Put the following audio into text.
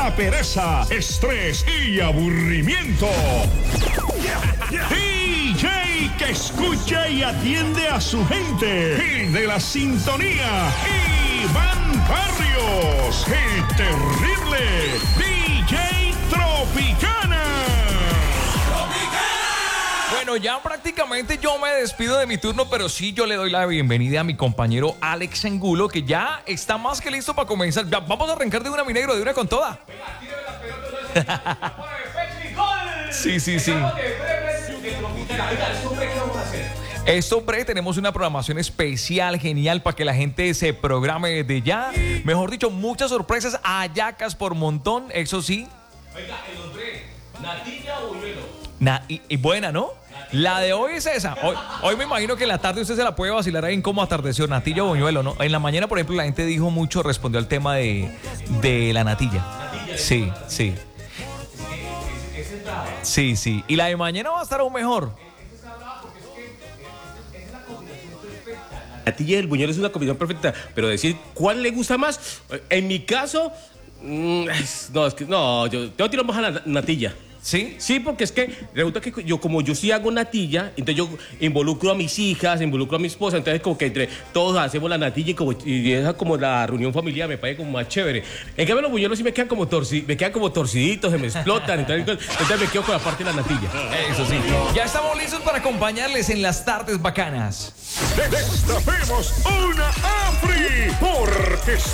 la pereza, estrés y aburrimiento. DJ que escucha y atiende a su gente. El de la sintonía, Iván Barrios. El terrible DJ Tropicana. Bueno, ya prácticamente yo me despido de mi turno, pero sí yo le doy la bienvenida a mi compañero Alex Angulo, que ya está más que listo para comenzar. Ya, vamos a arrancar de una, mi negro, de una con toda. Sí. Esto, tenemos una programación especial, genial, para que la gente se programe desde ya. Mejor dicho, muchas sorpresas, hallacas por montón, eso sí. Oiga, el hombre, natilla o buñuelo. Y buena, ¿no? La de hoy es esa. Hoy me imagino que en la tarde usted se la puede vacilar ahí en cómo atardeció, natilla o buñuelo, ¿no? En la mañana, por ejemplo, la gente dijo mucho, respondió al tema de la natilla. Sí. Sí. Y la de mañana va a estar aún mejor. La natilla y el buñuelo es una combinación perfecta, pero decir cuál le gusta más, en mi caso, yo tiro más a la natilla. ¿Sí? Sí, porque es que resulta que como yo sí hago natilla, entonces yo involucro a mis hijas, involucro a mi esposa, entonces como que entre todos hacemos la natilla y esa como la reunión familiar me parece como más chévere. En cambio los buñuelos sí me quedan como torciditos, se me explotan, entonces me quedo con la parte de la natilla. Eso sí. Ya estamos listos para acompañarles en las tardes bacanas. Destapemos una AFRI, porque